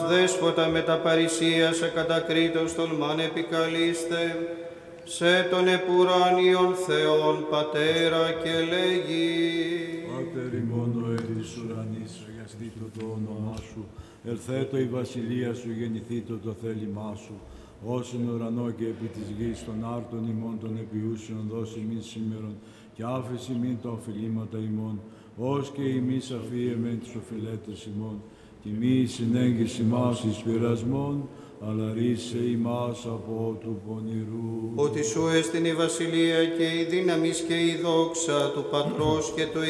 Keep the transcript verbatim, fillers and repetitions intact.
δέσποτα με τα παρησία σε κατακρίτως τολμάν επικαλείστε, σε τον επουράνιον Θεόν Πατέρα και λέγει. Πάτερ ημών ο εν της ουρανής, αγιαστήτω το όνομά σου, ελθέτω η βασιλεία σου, γεννηθήτω το θέλημά σου, ως εν ουρανό και επί της γης των άρτων ημών των επιούσιων δώσει μη σήμερον, και άφεση μην τα οφειλήματα ημών, ως και ημείς αφίεμεν τις οφειλέτες ημών, και μη συνέγγις ημάς εις πειρασμόν, αλλά ρίσε ημάς από του πονηρού. Ότι σου έστειν η βασιλεία και η δύναμις και η δόξα του Πατρός και του